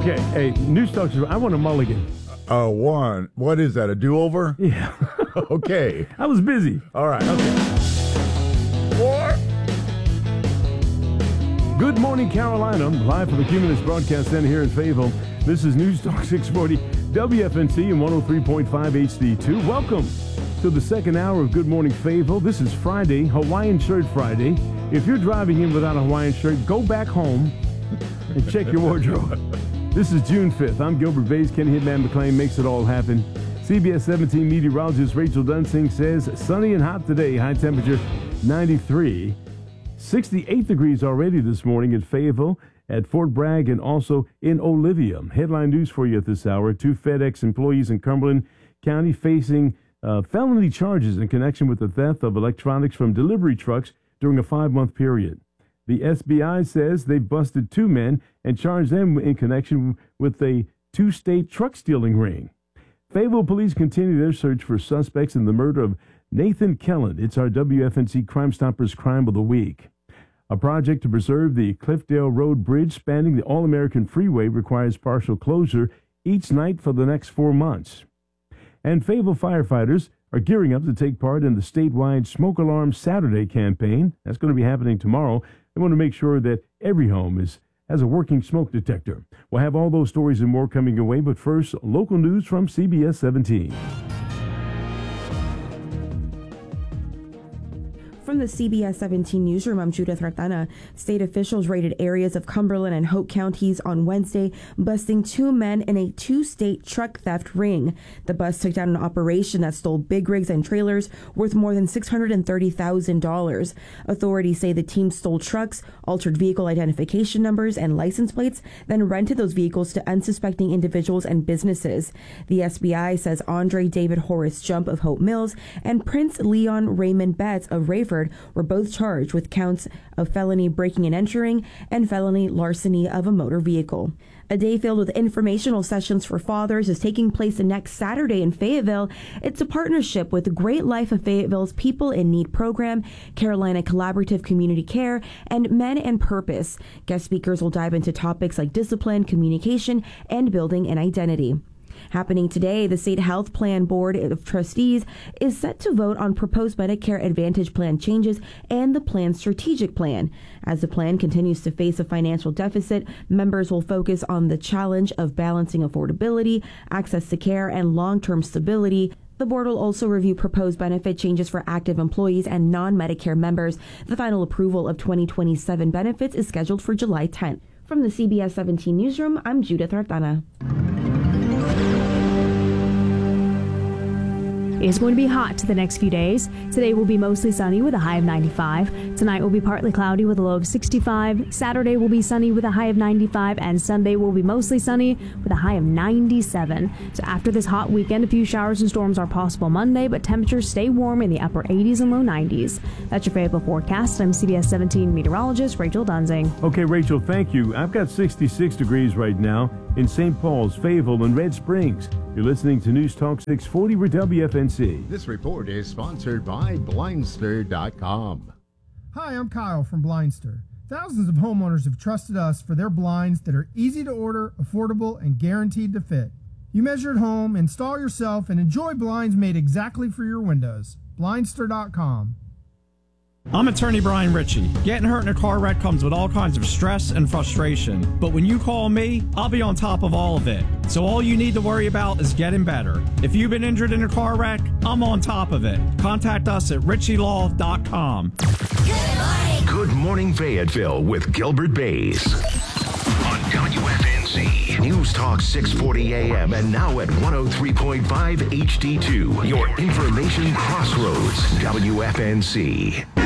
Okay, hey, News Talk, I want a mulligan. One. What is that, a do-over? Yeah. Okay. I was busy. All right. Okay. Good morning, Carolina. Live from the Cumulus Broadcast Center here in Fayetteville. This is News Talk 640 WFNC and 103.5 HD2. Welcome to the second hour of Good Morning Fayetteville. This is Friday, Hawaiian Shirt Friday. If you're driving in without a Hawaiian shirt, go back home and check your wardrobe. This is June 5th. I'm Gilbert Bays. Kenny Hitman McClain makes it all happen. CBS 17 meteorologist Rachel Dunsing says sunny and hot today. High temperature 93. 68 degrees already this morning in Fayetteville, at Fort Bragg, and also in Olivia. Headline news for you at this hour. 2 FedEx employees in Cumberland County facing felony charges in connection with the theft of electronics from delivery trucks during a 5-month period. The SBI says they busted 2 men and charged them in connection with a 2-state truck stealing ring. Fayetteville police continue their search for suspects in the murder of Nathan Kellen. It's our WFNC Crime Stoppers Crime of the Week. A project to preserve the Cliffdale Road Bridge spanning the All-American Freeway requires partial closure each night for the next 4 months. And Fayetteville firefighters are gearing up to take part in the statewide Smoke Alarm Saturday campaign. That's going to be happening tomorrow. They want to make sure that every home has a working smoke detector. We'll have all those stories and more coming your way, but first, local news from CBS 17. From the CBS 17 newsroom, I'm Judith Ratana. State officials raided areas of Cumberland and Hope counties on Wednesday, busting 2 men in a 2-state truck theft ring. The bust took down an operation that stole big rigs and trailers worth more than $630,000. Authorities say the team stole trucks, altered vehicle identification numbers and license plates, then rented those vehicles to unsuspecting individuals and businesses. The SBI says Andre David Horace Jump of Hope Mills and Prince Leon Raymond Betts of Rayford were both charged with counts of felony breaking and entering and felony larceny of a motor vehicle. A day filled with informational sessions for fathers is taking place next Saturday in Fayetteville. It's a partnership with the Great Life of Fayetteville's People in Need program, Carolina Collaborative Community Care, and Men and Purpose. Guest speakers will dive into topics like discipline, communication, and building an identity. Happening today, the State Health Plan Board of Trustees is set to vote on proposed Medicare Advantage plan changes and the plan's strategic plan. As the plan continues to face a financial deficit, members will focus on the challenge of balancing affordability, access to care, and long-term stability. The board will also review proposed benefit changes for active employees and non-Medicare members. The final approval of 2027 benefits is scheduled for July 10th. From the CBS 17 newsroom, I'm Judith Artana. It's going to be hot the next few days. Today will be mostly sunny with a high of 95. Tonight will be partly cloudy with a low of 65. Saturday will be sunny with a high of 95. And Sunday will be mostly sunny with a high of 97. So after this hot weekend, a few showers and storms are possible Monday, but temperatures stay warm in the upper 80s and low 90s. That's your Fayetteville forecast. I'm CBS 17 meteorologist Rachel Dunsing. Okay, Rachel, thank you. I've got 66 degrees right now in St. Paul's, Fayetteville, and Red Springs. You're listening to News Talk 640 with WFNC. This report is sponsored by Blindster.com. Hi, I'm Kyle from Blindster. Thousands of homeowners have trusted us for their blinds that are easy to order, affordable, and guaranteed to fit. You measure at home, install yourself, and enjoy blinds made exactly for your windows. Blindster.com. I'm attorney Brian Ritchie. Getting hurt in a car wreck comes with all kinds of stress and frustration. But when you call me, I'll be on top of all of it. So all you need to worry about is getting better. If you've been injured in a car wreck, I'm on top of it. Contact us at ritchielaw.com. Good morning, Fayetteville with Gilbert Bays. On WFNC. News Talk 640 AM and now at 103.5 HD2. Your information crossroads. WFNC.